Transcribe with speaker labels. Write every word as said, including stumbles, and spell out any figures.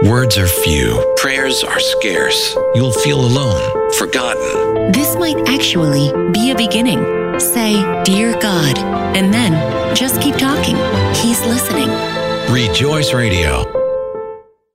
Speaker 1: Words are few. Prayers are scarce. You'll feel alone, forgotten.
Speaker 2: This might actually be a beginning. Say, "Dear God," and then just keep talking. He's listening.
Speaker 1: Rejoice Radio.